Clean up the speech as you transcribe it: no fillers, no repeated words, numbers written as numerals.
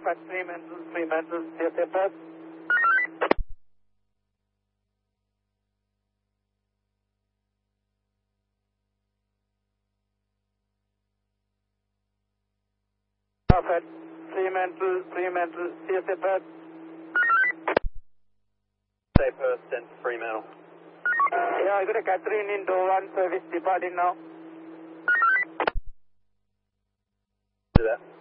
Perfect, Fremantle, CSA Perth. Perfect, Fremantle, CSA Perth. Say Perth, 10 to Fremantle. Yeah, I got a Catherine in Doe 1 service departing now. Do that.